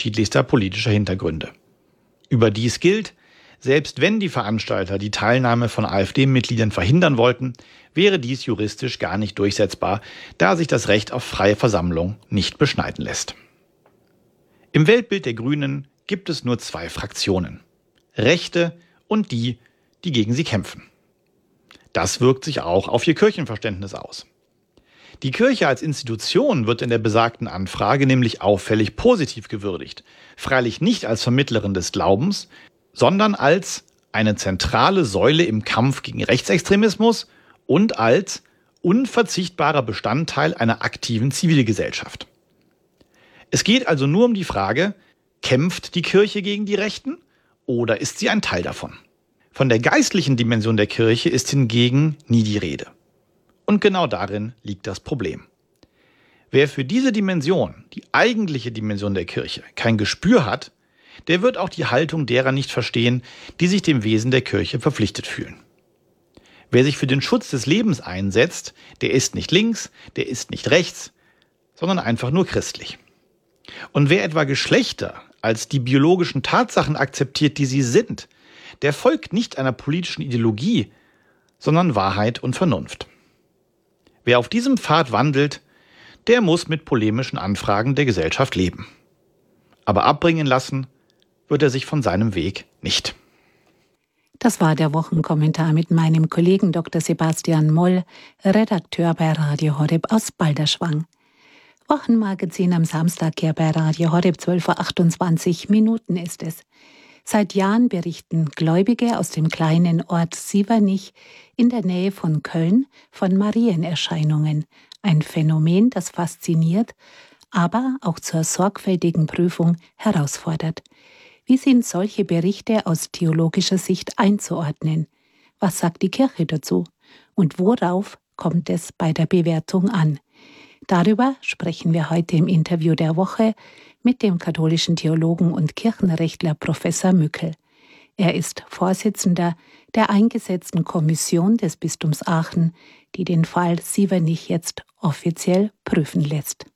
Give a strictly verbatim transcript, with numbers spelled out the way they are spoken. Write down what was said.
unterschiedlichster politischer Hintergründe. Überdies gilt, selbst wenn die Veranstalter die Teilnahme von AfD-Mitgliedern verhindern wollten, wäre dies juristisch gar nicht durchsetzbar, da sich das Recht auf freie Versammlung nicht beschneiden lässt. Im Weltbild der Grünen gibt es nur zwei Fraktionen: Rechte und die, die gegen sie kämpfen. Das wirkt sich auch auf ihr Kirchenverständnis aus. Die Kirche als Institution wird in der besagten Anfrage nämlich auffällig positiv gewürdigt, freilich nicht als Vermittlerin des Glaubens, sondern als eine zentrale Säule im Kampf gegen Rechtsextremismus und als unverzichtbarer Bestandteil einer aktiven Zivilgesellschaft. Es geht also nur um die Frage, kämpft die Kirche gegen die Rechten oder ist sie ein Teil davon? Von der geistlichen Dimension der Kirche ist hingegen nie die Rede. Und genau darin liegt das Problem. Wer für diese Dimension, die eigentliche Dimension der Kirche, kein Gespür hat, der wird auch die Haltung derer nicht verstehen, die sich dem Wesen der Kirche verpflichtet fühlen. Wer sich für den Schutz des Lebens einsetzt, der ist nicht links, der ist nicht rechts, sondern einfach nur christlich. Und wer etwa Geschlechter als die biologischen Tatsachen akzeptiert, die sie sind, der folgt nicht einer politischen Ideologie, sondern Wahrheit und Vernunft. Wer auf diesem Pfad wandelt, der muss mit polemischen Anfragen der Gesellschaft leben. Aber abbringen lassen wird er sich von seinem Weg nicht. Das war der Wochenkommentar mit meinem Kollegen Doktor Sebastian Moll, Redakteur bei Radio Horeb aus Balderschwang. Wochenmagazin am Samstag hier bei Radio Horeb, zwölf Uhr achtundzwanzig Minuten ist es. Seit Jahren berichten Gläubige aus dem kleinen Ort Sievernich in der Nähe von Köln von Marienerscheinungen. Ein Phänomen, das fasziniert, aber auch zur sorgfältigen Prüfung herausfordert. Wie sind solche Berichte aus theologischer Sicht einzuordnen? Was sagt die Kirche dazu? Und worauf kommt es bei der Bewertung an? Darüber sprechen wir heute im Interview der Woche mit dem katholischen Theologen und Kirchenrechtler Professor Mückel. Er ist Vorsitzender der eingesetzten Kommission des Bistums Aachen, die den Fall Sievernich jetzt offiziell prüfen lässt.